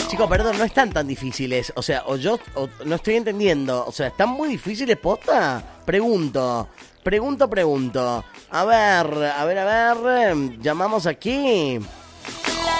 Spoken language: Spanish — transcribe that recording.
Chicos, perdón, no están tan difíciles. O sea, o no estoy entendiendo. O sea, ¿están muy difíciles, posta? Pregunto. A ver. Llamamos aquí.